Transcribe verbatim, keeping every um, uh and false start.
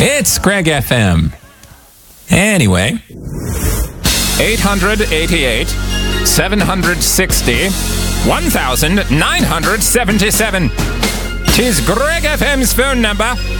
It's Greg F M. Anyway, eight hundred eighty-eight, seven hundred sixty, one thousand nine hundred seventy-seven. Tis Greg F M's phone number.